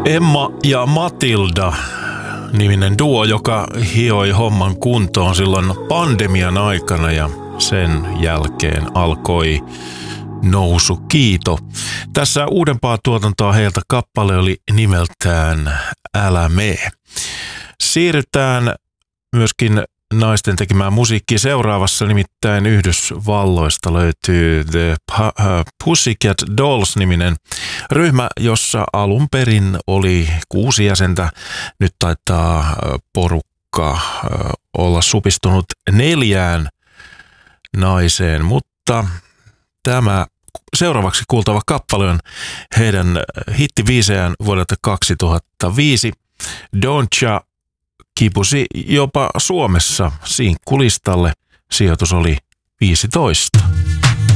Emma ja Matilda niminen duo, joka hioi homman kuntoon silloin pandemian aikana ja sen jälkeen alkoi nousu kiito. Tässä uudempaa tuotantoa heiltä kappale oli nimeltään Älä mee. Siirrytään myöskin naisten tekemään musiikkia seuraavassa, nimittäin Yhdysvalloista löytyy The Pussycat Dolls-niminen ryhmä, jossa alun perin oli 6 jäsentä. Nyt taitaa porukka olla supistunut 4 naiseen, mutta tämä seuraavaksi kuultava kappale on heidän hittiviiseään vuodelta 2005. Don'tcha kipusi jopa Suomessa sinkkulistalle. Sijoitus oli 15.